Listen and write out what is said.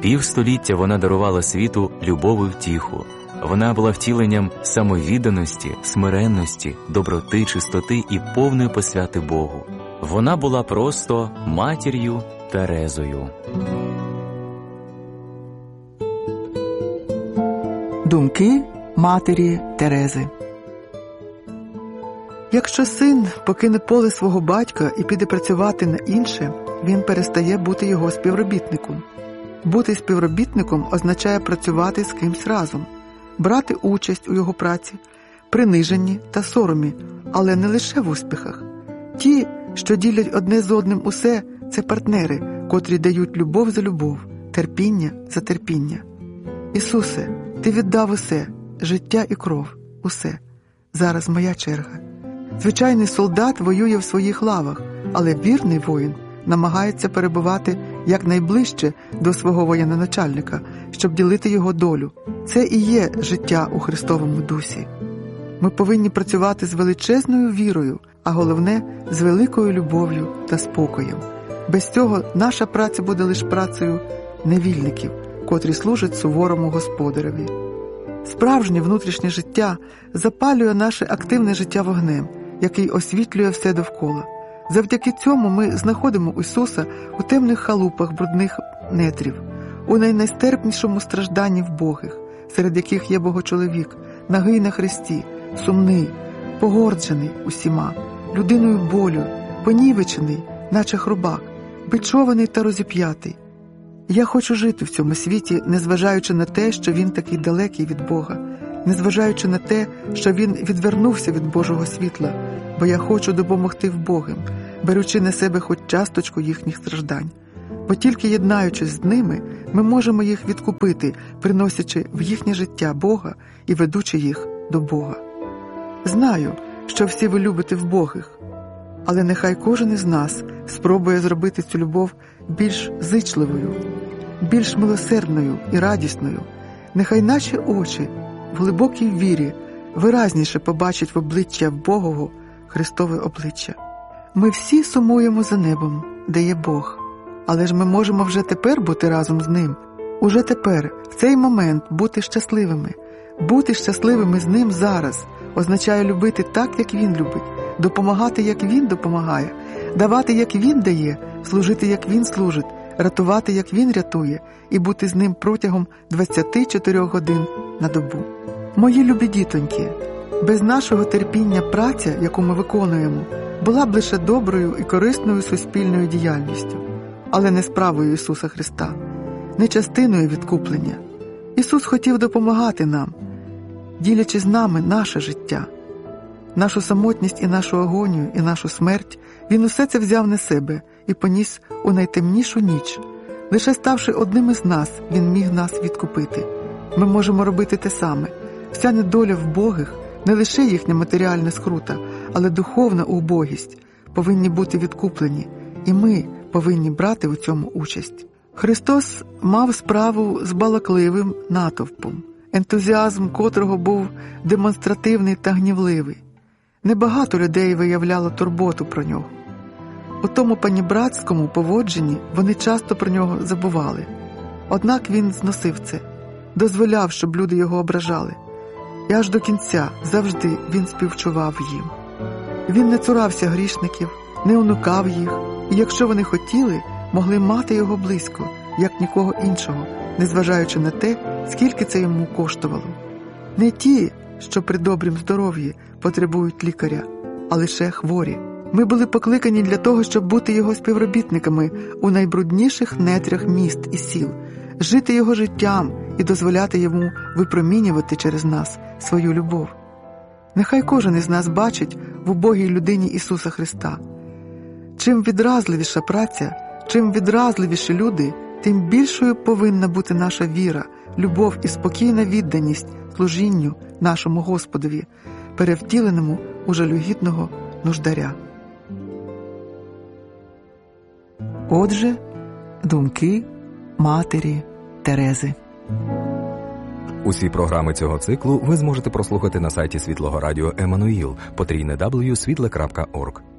Півстоліття вона дарувала світу любов і втіху. Вона була втіленням самовідданості, смиренності, доброти, чистоти і повної посвяти Богу. Вона була просто матір'ю Терезою. Думки матері Терези. Якщо син покине поле свого батька і піде працювати на інше, він перестає бути його співробітником. Бути співробітником означає працювати з кимсь разом, брати участь у його праці, приниженні та соромі, але не лише в успіхах. Ті, що ділять одне з одним усе, це партнери, котрі дають любов за любов, терпіння за терпіння. Ісусе, Ти віддав усе, життя і кров, усе. Зараз моя черга. Звичайний солдат воює в своїх лавах, але вірний воїн намагається перебувати якнайближче до свого воєначальника, щоб ділити його долю. Це і є життя у Христовому дусі. Ми повинні працювати з величезною вірою, а головне – з великою любов'ю та спокоєм. Без цього наша праця буде лише працею невільників, котрі служать суворому господареві. Справжнє внутрішнє життя запалює наше активне життя вогнем, який освітлює все довкола. Завдяки цьому ми знаходимо Ісуса у темних халупах брудних нетрів, у найнестерпнішому стражданні вбогих, серед яких є Богочоловік, нагий на хресті, сумний, погорджений усіма, людиною болю, понівечений, наче хробак, бичований та розіп'ятий. Я хочу жити в цьому світі, незважаючи на те, що він такий далекий від Бога, незважаючи на те, що він відвернувся від Божого світла, бо я хочу допомогти вбогим, беручи на себе хоч часточку їхніх страждань. Бо тільки єднаючись з ними, ми можемо їх відкупити, приносячи в їхнє життя Бога і ведучи їх до Бога. Знаю, що всі ви любите вбогих, але нехай кожен із нас спробує зробити цю любов більш зичливою, більш милосердною і радісною. Нехай наші очі в глибокій вірі виразніше побачать в обличчя Богого Христове обличчя. Ми всі сумуємо за небом, де є Бог. Але ж ми можемо вже тепер бути разом з Ним. Уже тепер, в цей момент, бути щасливими. Бути щасливими з Ним зараз означає любити так, як Він любить, допомагати, як Він допомагає, давати, як Він дає, служити, як Він служить, рятувати, як Він рятує, і бути з Ним протягом 24 годин на добу. Мої любі дітоньки, без нашого терпіння праця, яку ми виконуємо, була б лише доброю і корисною суспільною діяльністю, але не справою Ісуса Христа, не частиною відкуплення. Ісус хотів допомагати нам, ділячи з нами наше життя. Нашу самотність і нашу агонію, і нашу смерть, Він усе це взяв на себе і поніс у найтемнішу ніч. Лише ставши одним із нас, Він міг нас відкупити. Ми можемо робити те саме. Вся недоля вбогих, не лише їхня матеріальна скрута, але духовна убогість повинні бути відкуплені, і ми повинні брати у цьому участь. Христос мав справу з балакливим натовпом, ентузіазм котрого був демонстративний та гнівливий. Небагато людей виявляло турботу про нього. У тому панібратському поводженні вони часто про нього забували. Однак він зносив це, дозволяв, щоб люди його ображали. І аж до кінця завжди він співчував їм. Він не цурався грішників, не уникав їх, і якщо вони хотіли, могли мати його близько, як нікого іншого, незважаючи на те, скільки це йому коштувало. Не ті, що при добрім здоров'ї потребують лікаря, а лише хворі. Ми були покликані для того, щоб бути його співробітниками у найбрудніших нетрях міст і сіл, жити його життям і дозволяти йому випромінювати через нас свою любов. Нехай кожен із нас бачить в убогій людині Ісуса Христа. Чим відразливіша праця, чим відразливіші люди, тим більшою повинна бути наша віра, любов і спокійна відданість служінню нашому Господові, перевтіленому у жалюгідного нуждаря. Отже, думки матері Терези. Усі програми цього циклу ви зможете прослухати на сайті Світлого Радіо Еммануїл, www.світле.орг.